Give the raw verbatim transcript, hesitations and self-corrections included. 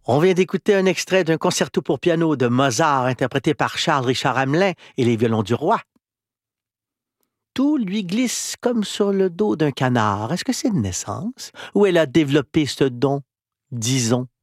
On vient d'écouter un extrait d'un concerto pour piano de Mozart interprété par Charles-Richard Hamelin et les violons du roi. Tout lui glisse comme sur le dos d'un canard. Est-ce que c'est une naissance? Ou elle a développé ce don, disons?